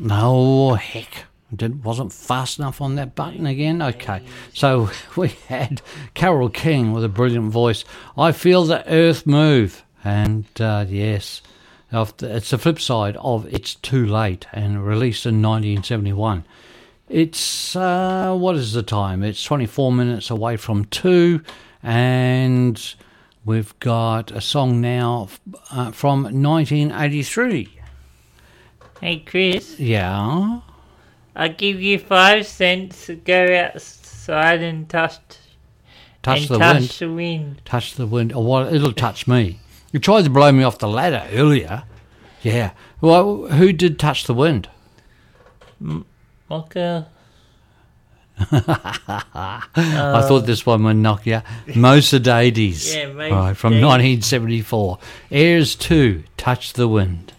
No, heck. Wasn't fast enough on that button again. Okay, so we had Carole King with a brilliant voice. I Feel the Earth Move. And yes, it's the flip side of It's Too Late, and released in 1971. It's, what is the time? It's 24 minutes away from 2, and we've got a song now from 1983. Hey, Chris. Yeah? I'll give you 5 cents to go outside and touch the wind. Touch the wind. Oh, well, it'll touch me. You tried to blow me off the ladder earlier. Yeah. Well, who did Touch the Wind? Mocha. I thought this one would knock you. Mosadades. Yeah, right, from 1974. Airs 2, Touch the Wind.